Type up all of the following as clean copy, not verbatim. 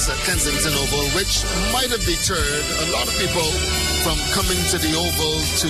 problems at Kensington Oval, which might have deterred a lot of people from coming to the Oval to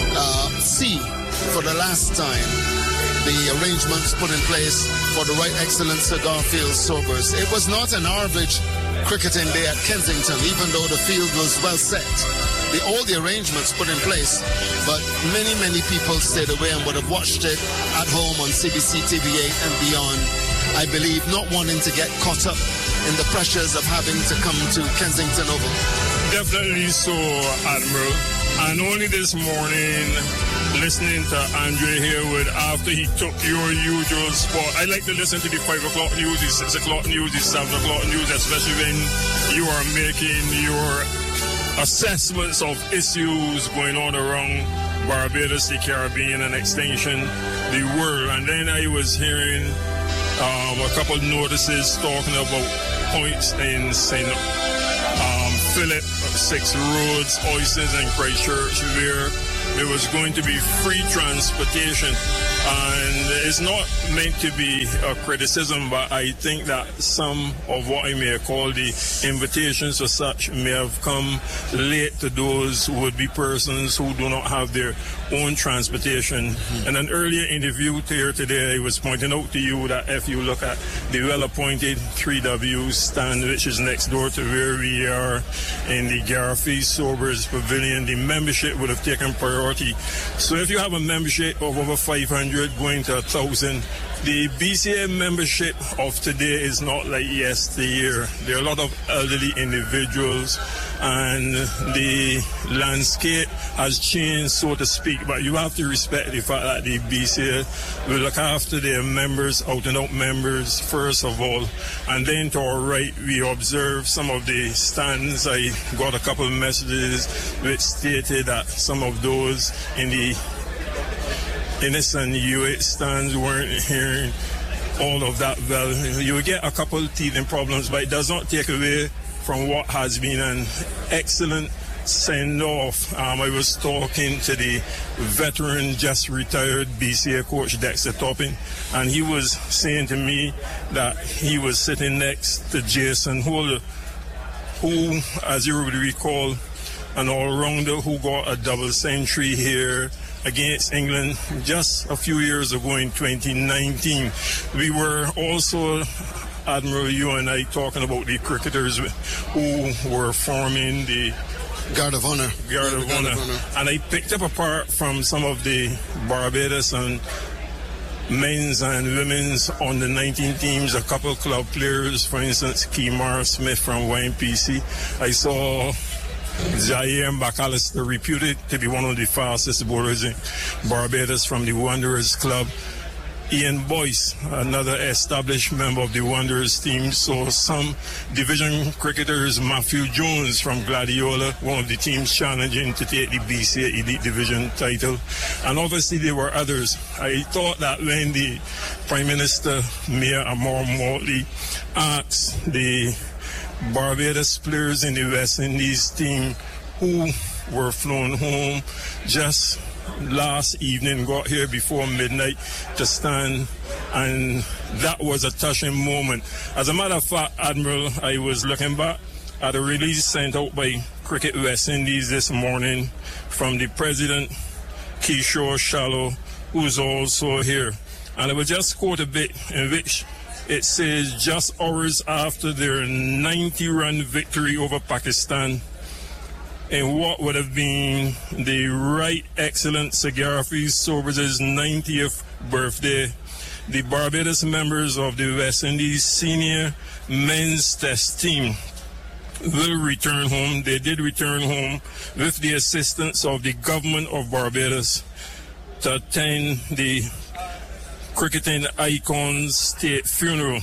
see for the last time the arrangements put in place for the Right Excellence Cigar Field Sobers. It was not an average cricketing day at Kensington, even though the field was well set. All the arrangements put in place, but many people stayed away and would have watched it at home on CBC TV8 and beyond. I believe not wanting to get caught up in the pressures of having to come to Kensington Oval. Definitely so, Admiral. And only this morning, listening to Andre Harewood after he took your usual spot. I like to listen to the 5 o'clock news, the 6 o'clock news, the 7 o'clock news, especially when you are making your assessments of issues going on around Barbados, the Caribbean, and extension, the world. And then I was hearing a couple of notices talking about points in St. Philip, 6 Roads, Oysters, and Christchurch, where there was going to be free transportation. And it's not meant to be a criticism, but I think that some of what I may call the invitations as such may have come late to those would-be persons who do not have their own transportation. In an earlier interview here today, I was pointing out to you that if you look at the well-appointed 3W stand, which is next door to where we are in the Garfield Sobers Pavilion, the membership would have taken priority. So if you have a membership of over 500 going to 1,000, the BCA membership of today is not like yesteryear. There are a lot of elderly individuals and the landscape has changed, so to speak, but you have to respect the fact that the BCA will look after their members, out-and-out members, first of all, and then to our right, we observe some of the stands. I got a couple of messages which stated that some of those in the innocent U8 stands weren't hearing all of that well. You will get a couple of teething problems, but it does not take away from what has been an excellent send-off. I was talking to the veteran, just retired BCA coach Dexter Topping, and he was saying to me that he was sitting next to Jason Holder, who, as you would recall, an all-rounder who got a double century here against England just a few years ago in 2019. We were also, Admiral, you and I, talking about the cricketers who were forming the Guard of Honor. Guard of Honor. And I picked up apart from some of the Barbados and men's and women's on the 19 teams, a couple of club players, for instance, Kemar Smith from YMPC. I saw Zaire McAllister, reputed to be one of the fastest bowlers in Barbados from the Wanderers Club. Ian Boyce, another established member of the Wanderers team. So some division cricketers, Matthew Jones from Gladiola, one of the teams challenging to take the BCA Elite Division title. And obviously there were others. I thought that when the Prime Minister, Mayor Amor Motley, asked the Barbados players in the West Indies team who were flown home just last evening, got here before midnight to stand, and that was a touching moment. As a matter of fact, Admiral, I was looking back at a release sent out by Cricket West Indies this morning from the president, Kishore Shallow, who's also here. And I will just quote a bit in which it says, just hours after their 90-run victory over Pakistan, in what would have been the Right Excellent Cigar Field Sobers' 90th birthday, the Barbados members of the West Indies senior men's test team will return home. They did return home with the assistance of the government of Barbados to attend the cricketing icon's state funeral.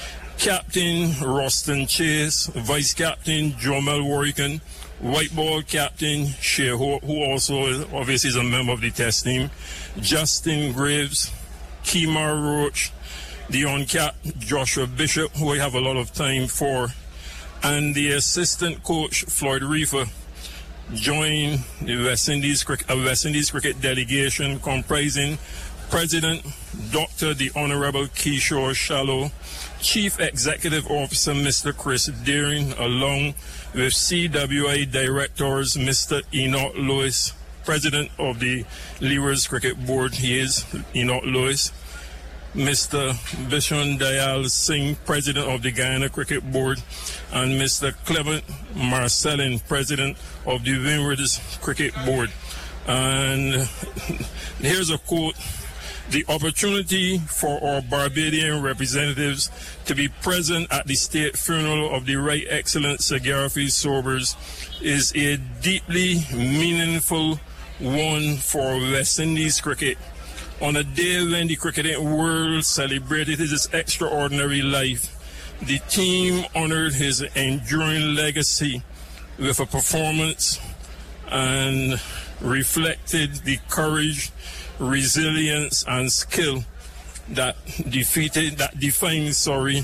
Captain Roston Chase, Vice Captain Jomel Warrican, white ball captain Shea Hope, who also obviously is a member of the test team, Justin Graves, Kemar Roach, the on-cap Joshua Bishop, who I have a lot of time for, and the assistant coach Floyd Reefer joined the West Indies cricket delegation comprising President, Dr. the Honorable Kishore Shallow, Chief Executive Officer, Mr. Chris Deering, along with CWI Directors, Mr. Enoch Lewis, President of the Leeward Cricket Board, he is Enoch Lewis, Mr. Bishon Dayal Singh, President of the Guyana Cricket Board, and Mr. Clement Marcellin, President of the Windward Cricket Board. And here's a quote: "The opportunity for our Barbadian representatives to be present at the state funeral of the Right Excellent Sir Garfield Sobers is a deeply meaningful one for West Indies cricket. On a day when the cricketing world celebrated his extraordinary life, the team honored his enduring legacy with a performance and reflected the courage, resilience, and skill that defined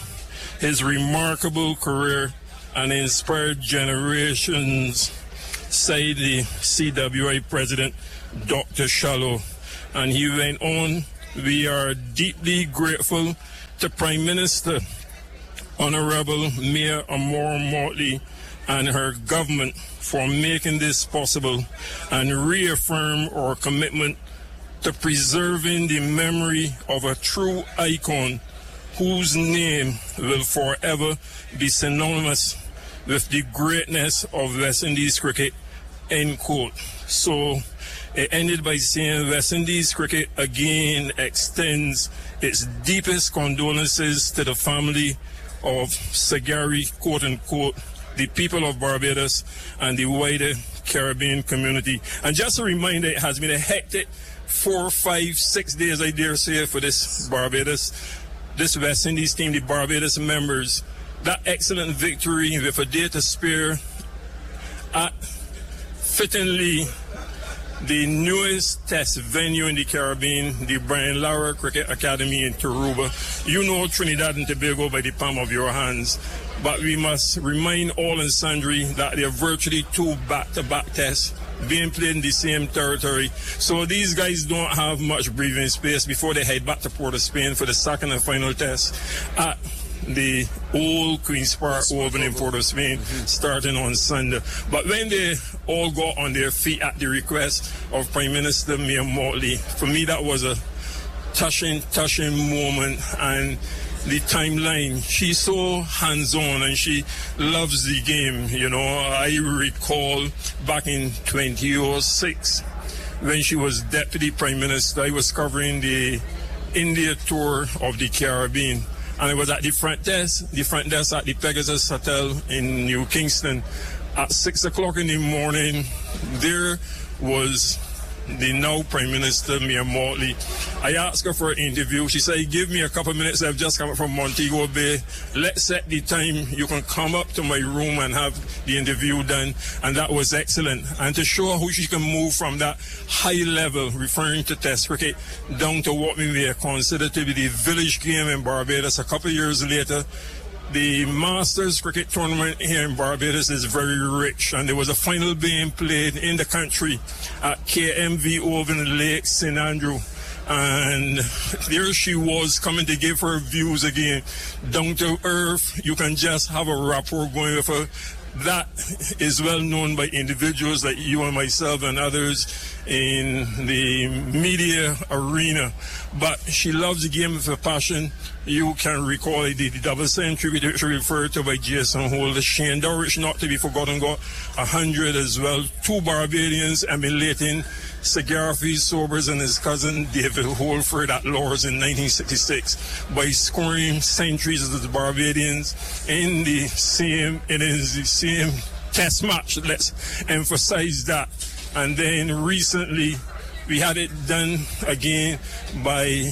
his remarkable career and inspired generations," said the CWI President, Dr. Shallow. And he went on, "We are deeply grateful to Prime Minister Honorable Mia Amor Motley and her government for making this possible, and reaffirm our commitment to preserving the memory of a true icon whose name will forever be synonymous with the greatness of West Indies cricket," end quote. So it ended by saying West Indies cricket again extends its deepest condolences to the family of Sir Gary, quote unquote, the people of Barbados and the wider Caribbean community. And just a reminder, it has been a hectic 4, 5, 6 days, I dare say, for this West Indies team, the Barbados members. That excellent victory with a day to spare at fittingly the newest test venue in the Caribbean, the Brian Lara Cricket Academy in Tarouba. You know Trinidad and Tobago by the palm of your hands, but we must remind all and sundry that there are virtually 2 back-to-back tests being played in the same territory. So these guys don't have much breathing space before they head back to Port of Spain for the second and final test at the old Queen's Park Oval in Port of Spain, starting on Sunday. But when they all got on their feet at the request of Prime Minister Mia Motley, for me that was a touching moment. And the timeline, she's so hands-on and she loves the game. You know, I recall back in 2006 when she was Deputy Prime Minister, I was covering the India tour of the Caribbean. And it was at the front desk at the Pegasus Hotel in New Kingston. At 6 o'clock in the morning, there was the now Prime Minister, Mia Motley. I asked her for an interview. She said, "Give me a couple of minutes. I've just come up from Montego Bay. Let's set the time. You can come up to my room and have the interview done." And that was excellent. And to show her how she can move from that high level, referring to Test cricket, down to what we may consider to be the village game in Barbados. A couple of years later, the Masters cricket tournament here in Barbados is very rich, and there was a final being played in the country at KMV Oval in Lake St. Andrew. And there she was, coming to give her views again, down to earth. You can just have a rapport going with her. That is well known by individuals like you and myself and others in the media arena. But she loves the game with a passion. You can recall the double century which referred to by Jason Holder. Shane Dowrich, not to be forgotten, got 100 as well. 2 Barbadians emulating Sir Garfield Sobers and his cousin David Holford at Lord's in 1966 by scoring centuries of the Barbadians in the same test match. Let's emphasize that. And then recently we had it done again by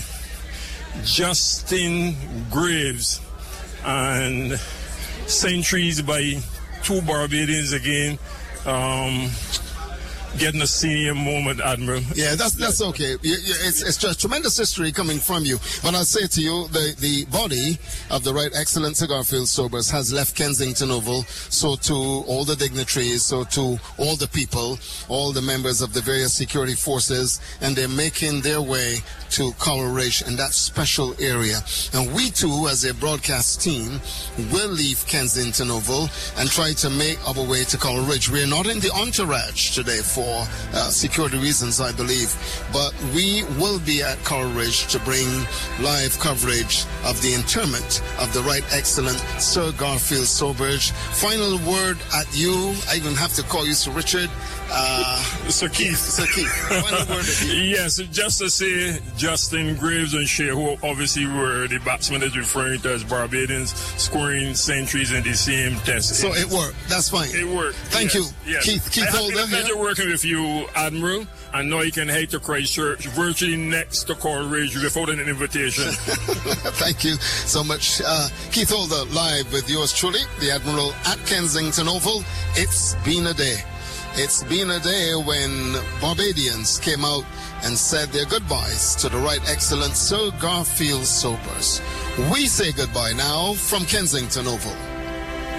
Justin Graves, and centuries by 2 Barbadians again. getting a senior moment, Admiral. Yeah, that's okay. It's just tremendous history coming from you. But I'll say to you, the body of the Right Excellent Sir Garfield Sobers has left Kensington Oval, so to all the dignitaries, so to all the people, all the members of the various security forces, and they're making their way to Coral Ridge in that special area. And we too, as a broadcast team, will leave Kensington Oval and try to make our way to Coral Ridge. We're not in the entourage today for security reasons, I believe, but we will be at Coral Ridge to bring live coverage of the interment of the Right Excellent Sir Garfield Sobers. Final word at you. I even have to call you Sir Richard. Sir Keith. Sir Keith. Final word at you. Yes, just to say, Justin Graves and Shea, who obviously were the batsmen that you're referring to as Barbadians, scoring centuries in the same test. So it worked. That's fine. It worked. Thank you. Yes. Keith Holder. It's a pleasure working with you, Admiral. I know you can head to Christchurch, virtually next to Coral Ridge, without an invitation. Thank you so much. Keith Holder, live with yours truly, the Admiral at Kensington Oval. It's been a day. It's been a day when Barbadians came out and said their goodbyes to the Right Excellent Sir Garfield Sobers. We say goodbye now from Kensington Oval.